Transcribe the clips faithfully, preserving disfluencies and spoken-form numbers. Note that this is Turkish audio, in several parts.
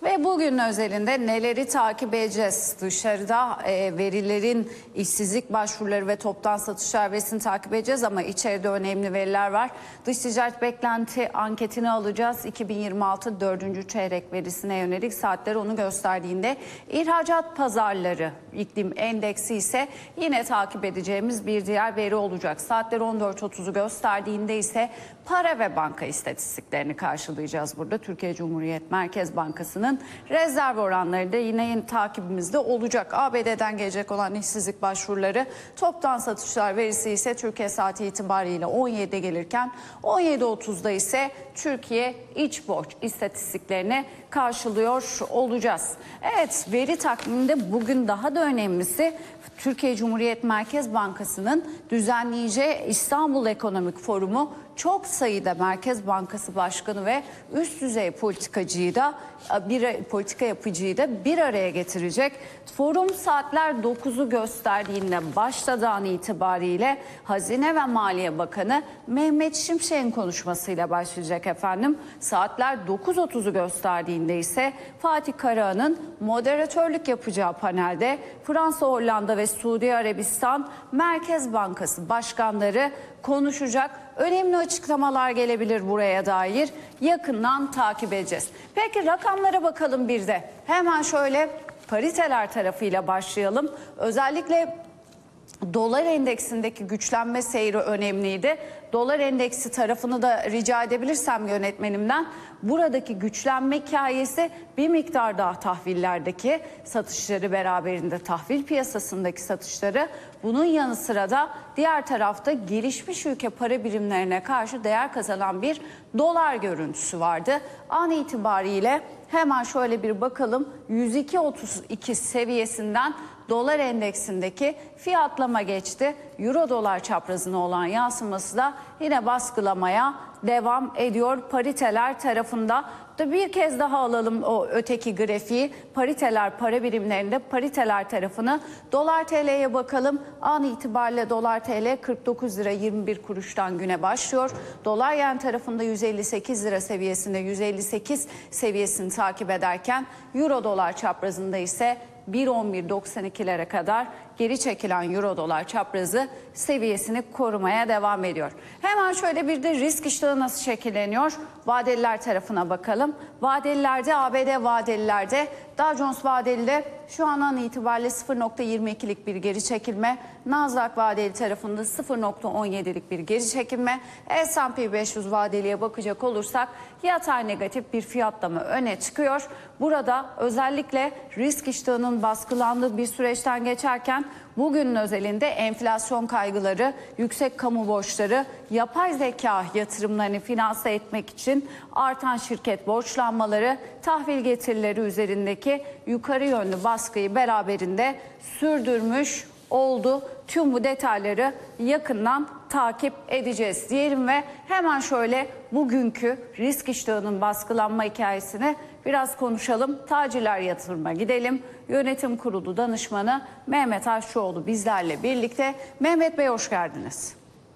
Ve bugün özelinde neleri takip edeceğiz? Dışarıda e, verilerin işsizlik başvuruları ve toptan satışlar verisini takip edeceğiz ama içeride önemli veriler var. Dış ticaret beklenti anketini alacağız. iki bin yirmi altı dördüncü çeyrek verisine yönelik saatler onu gösterdiğinde ihracat pazarları iklim endeksi ise yine takip edeceğimiz bir diğer veri olacak. Saatler on dört otuzu gösterdiğinde ise para ve banka istatistiklerini karşılayacağız burada. Türkiye Cumhuriyet Merkez Bankası'nın rezerv oranları da yine yeni takibimizde olacak. A B D'den gelecek olan işsizlik başvuruları, toptan satışlar verisi ise Türkiye saati itibariyle on yedide gelirken on yedi otuzda ise Türkiye iç borç istatistiklerini karşılıyor olacağız. Evet, veri takviminde bugün daha da önemlisi Türkiye Cumhuriyet Merkez Bankası'nın düzenleyeceği İstanbul Ekonomik Forumu çok sayıda Merkez Bankası Başkanı ve üst düzey politikacıyı da bir politika yapıcıyı da bir araya getirecek. Forum saatler dokuzu gösterdiğinde başladığı an itibariyle Hazine ve Maliye Bakanı Mehmet Şimşek'in konuşmasıyla başlayacak efendim. Saatler dokuz otuzu gösterdiğinde ise Fatih Karahan'ın moderatörlük yapacağı panelde Fransa, Hollanda ve Suudi Arabistan Merkez Bankası başkanları konuşacak. Önemli açıklamalar gelebilir buraya dair. Yakından takip edeceğiz. Peki rakamlara bakalım bir de. Hemen şöyle pariteler tarafıyla başlayalım. Özellikle dolar endeksindeki güçlenme seyri önemliydi. Dolar endeksi tarafını da rica edebilirsem yönetmenimden, buradaki güçlenme hikayesi bir miktar daha tahvillerdeki satışları beraberinde, tahvil piyasasındaki satışları, bunun yanı sıra da diğer tarafta gelişmiş ülke para birimlerine karşı değer kazanan bir dolar görüntüsü vardı. An itibariyle hemen şöyle bir bakalım, yüz iki virgül otuz iki seviyesinden dolar endeksindeki fiyatlama geçti. Euro dolar çaprazına olan yansıması da yine baskılamaya devam ediyor pariteler tarafında. Bir kez daha alalım o öteki grafiği. Pariteler, para birimlerinde pariteler tarafını. Dolar T L'ye bakalım. An itibariyle dolar T L kırk dokuz lira yirmi bir kuruştan güne başlıyor. Dolar yen tarafında yüz elli sekiz lira seviyesinde, yüz elli sekiz seviyesini takip ederken Euro dolar çaprazında ise bir on bir doksan ikilere kadar geri çekilen Euro dolar çaprazı seviyesini korumaya devam ediyor. Hemen şöyle bir de risk iştahı nasıl şekilleniyor? Vadeliler tarafına bakalım. Vadelilerde, A B D vadelilerde, Dow Jones vadelide şu an itibariyle sıfır nokta yirmi ikilik bir geri çekilme. Nasdaq vadeli tarafında sıfır nokta on yedilik bir geri çekilme. S and P beş yüz vadeliye bakacak olursak yatay negatif bir fiyatlama öne çıkıyor. Burada özellikle risk iştahının baskılandığı bir süreçten geçerken bugünün özelinde enflasyon kaygıları, yüksek kamu borçları, yapay zeka yatırımlarını finanse etmek için artan şirket borçlanmaları, tahvil getirileri üzerindeki yukarı yönlü baskıyı beraberinde sürdürmüş oldu. Tüm bu detayları yakından takip edeceğiz diyelim ve hemen şöyle bugünkü risk iştahının baskılanma hikayesini biraz konuşalım. Tacirler Yatırım'a gidelim. Yönetim Kurulu Danışmanı Mehmet Aşçıoğlu bizlerle birlikte. Mehmet Bey, hoş geldiniz.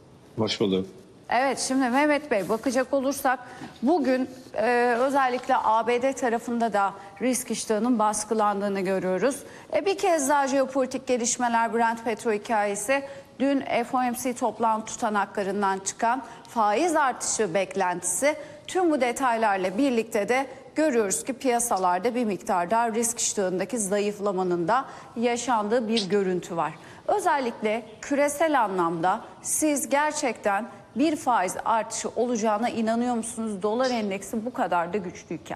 Hoş bulduk. Evet, şimdi Mehmet Bey, bakacak olursak bugün e, özellikle A B D tarafında da risk iştahının baskılandığını görüyoruz. E, bir kez daha jeopolitik gelişmeler, Brent petrol hikayesi, dün F O M C toplantı tutanaklarından çıkan faiz artışı beklentisi, tüm bu detaylarla birlikte de görüyoruz ki piyasalarda bir miktar daha risk iştahındaki zayıflamanın da yaşandığı bir görüntü var. Özellikle küresel anlamda siz gerçekten bir faiz artışı olacağına inanıyor musunuz? Dolar endeksi bu kadar da güçlüyken.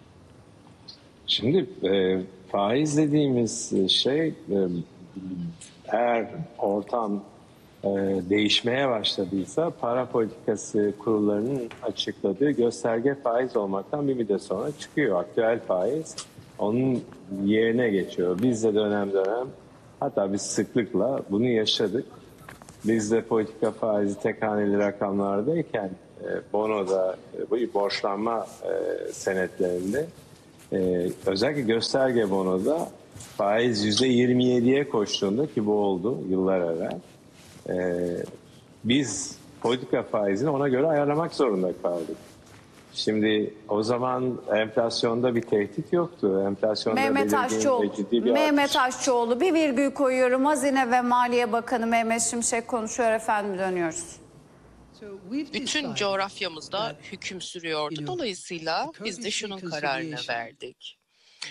Şimdi e, faiz dediğimiz şey, e, eğer ortam e, değişmeye başladıysa para politikası kurullarının açıkladığı gösterge faiz olmaktan bir müddet sonra çıkıyor. Aktüel faiz onun yerine geçiyor. Biz de dönem dönem, hatta biz sıklıkla bunu yaşadık. Biz de politika faizi tek haneli rakamlardayken e, bonoda, e, bu borçlanma e, senetlerinde e, özellikle gösterge bonoda faiz yüzde yirmi yediye koştuğunda, ki bu oldu yıllar evvel, e, biz politika faizini ona göre ayarlamak zorunda kaldık. Şimdi o zaman enflasyonda bir tehdit yoktu. Enflasyonda Mehmet belirgin Aşçıoğlu, ve ciddi bir Mehmet artış. Aşçıoğlu bir virgül koyuyorum. Hazine ve Maliye Bakanı Mehmet Şimşek konuşuyor efendim, dönüyoruz. Bütün coğrafyamızda hüküm sürüyordu. Dolayısıyla biz de şunun kararını verdik.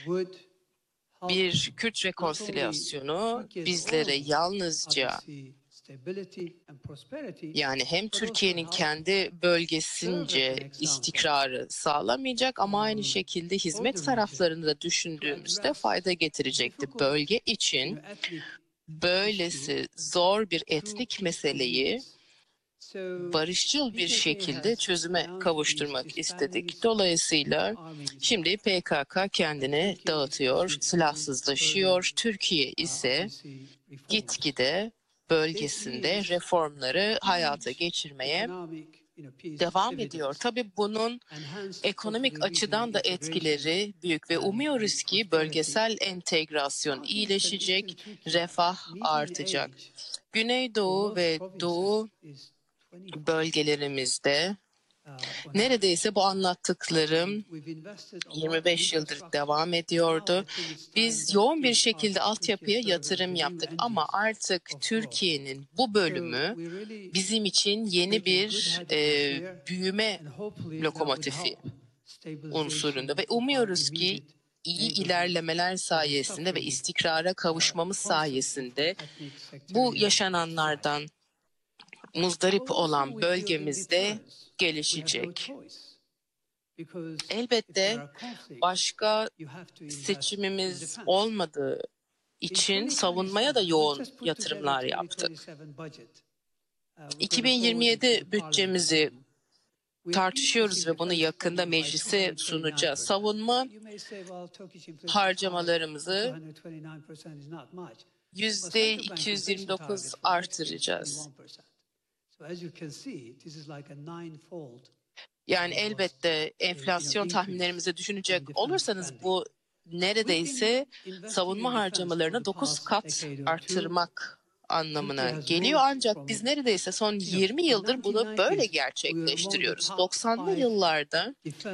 Bir Kürt rekonsiliyasyonu bizlere yalnızca, yani hem Türkiye'nin kendi bölgesince istikrarı sağlamayacak ama aynı şekilde hizmet taraflarını da düşündüğümüzde fayda getirecekti. Bölge için böylesi zor bir etnik meseleyi barışçıl bir şekilde çözüme kavuşturmak istedik. Dolayısıyla şimdi P K K kendini dağıtıyor, silahsızlaşıyor. Türkiye ise gitgide bölgesinde reformları hayata geçirmeye devam ediyor. Tabii bunun ekonomik açıdan da etkileri büyük ve umuyoruz ki bölgesel entegrasyon iyileşecek, refah artacak. Güneydoğu ve Doğu bölgelerimizde neredeyse bu anlattıklarım yirmi beş yıldır devam ediyordu. Biz yoğun bir şekilde altyapıya yatırım yaptık ama artık Türkiye'nin bu bölümü bizim için yeni bir e, büyüme lokomotifi unsurunda ve umuyoruz ki iyi ilerlemeler sayesinde ve istikrara kavuşmamız sayesinde bu yaşananlardan muzdarip olan bölgemizde gelişecek. Elbette başka seçimimiz olmadığı için savunmaya da yoğun yatırımlar yaptık. iki bin yirmi yedi bütçemizi tartışıyoruz ve bunu yakında meclise sunacağız. Savunma harcamalarımızı yüzde iki yüz yirmi dokuz artıracağız. Yani elbette enflasyon tahminlerimizi düşünecek olursanız bu neredeyse savunma harcamalarını dokuz kat arttırmak anlamına geliyor. Ancak biz neredeyse son yirmi yıldır bunu böyle gerçekleştiriyoruz. doksanlı yıllarda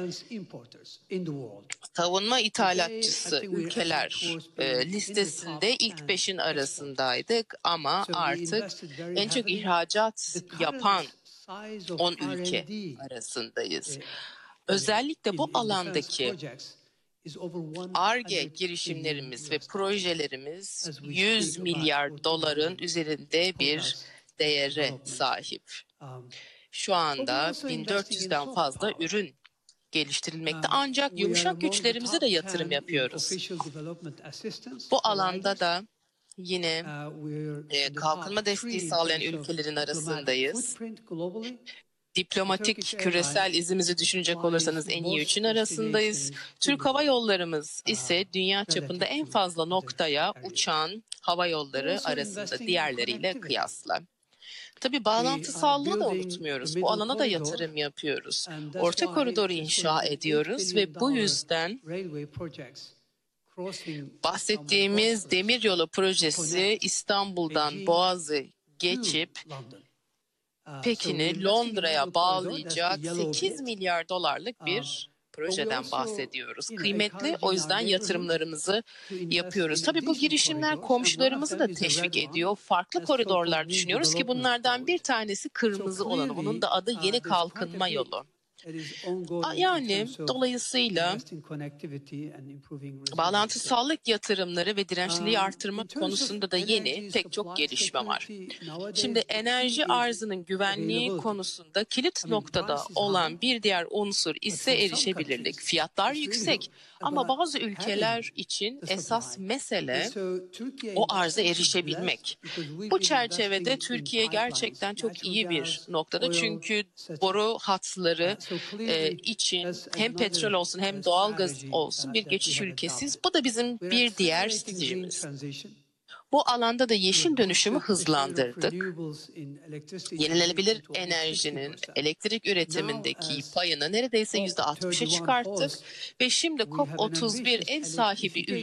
savunma ithalatçısı ülkeler e, listesinde ilk beşin arasındaydık ama artık en çok ihracat yapan on ülke arasındayız. Özellikle bu alandaki Ar-Ge girişimlerimiz ve projelerimiz yüz milyar doların üzerinde bir değere sahip. Şu anda bin dört yüzden fazla ürün geliştirilmekte ancak yumuşak güçlerimize de yatırım yapıyoruz. Bu alanda da yine e, kalkınma desteği sağlayan ülkelerin arasındayız. Diplomatik küresel izimizi düşünecek olursanız en iyi üçün arasındayız. Türk Hava Yollarımız ise dünya çapında en fazla noktaya uçan hava yolları arasında diğerleriyle kıyasla. Tabii bağlantısallığı da unutmuyoruz. Bu alana da yatırım yapıyoruz. Orta koridoru inşa ediyoruz ve bu yüzden bahsettiğimiz demiryolu projesi İstanbul'dan Boğaz'ı geçip Pekin'i Londra'ya bağlayacak sekiz milyar dolarlık bir projeden bahsediyoruz. Kıymetli, o yüzden yatırımlarımızı yapıyoruz. Tabii bu girişimler komşularımızı da teşvik ediyor. Farklı koridorlar düşünüyoruz ki bunlardan bir tanesi kırmızı olanı. Bunun da adı Yeni Kalkınma Yolu. Yani dolayısıyla bağlantısallık yatırımları ve dirençliliği artırma konusunda da yeni pek çok gelişme var. Şimdi enerji arzının güvenliği konusunda kilit noktada olan bir diğer unsur ise erişebilirlik. Fiyatlar yüksek ama bazı ülkeler için esas mesele o arza erişebilmek. Bu çerçevede Türkiye gerçekten çok iyi bir noktada çünkü boru hatları e, için hem petrol olsun hem doğalgaz olsun bir geçiş ülkesiyiz. Bu da bizim bir diğer stratejimiz. Bu alanda da yeşil dönüşümü hızlandırdık. Yenilenebilir enerjinin elektrik üretimindeki payını neredeyse yüzde altmışa çıkarttık ve şimdi COP otuz bir ev sahibi